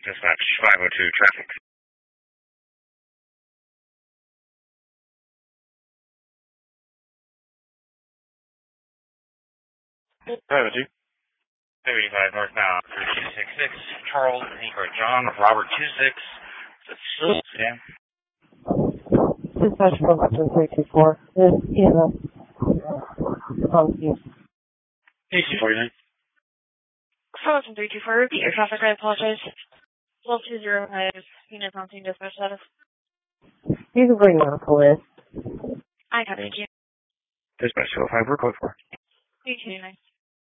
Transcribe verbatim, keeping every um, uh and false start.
Dispatch five oh two traffic. five oh two. thirty-five northbound, three two six six, Charles, Inquiry John, Robert two six. Yeah. Dispatch from three two four. Is E M S. Um, yes. Hey, two forty-nine. Frozen three two four, repeat your traffic, I apologize. twelve two zero five, unit on scene dispatch status. You can bring medical in. I got it, you. Dispatch two oh five, we're code four. three two nine.